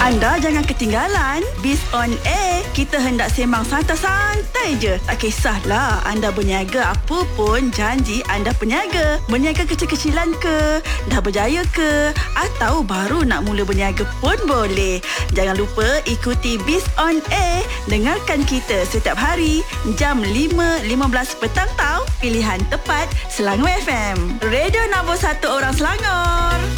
Anda jangan ketinggalan Biz on Air. Kita hendak sembang santai-santai je. Tak kisahlah anda berniaga apa pun, janji anda peniaga. Berniaga kecil-kecilan ke, dah berjaya ke, atau baru nak mula berniaga pun boleh. Jangan lupa ikuti Biz on Air. Dengarkan kita setiap hari jam 5.15 petang tau. Pilihan tepat Selangor FM. Radio nombor 1 orang Selangor.